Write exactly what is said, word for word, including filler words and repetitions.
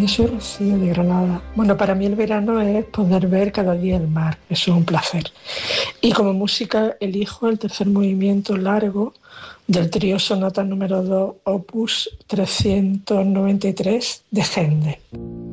Yo soy Rocío de Granada. Bueno, para mí el verano es poder ver cada día el mar. Eso es un placer. Y como música elijo el tercer movimiento largo del trío sonata número dos, opus trescientos noventa y tres de Händel.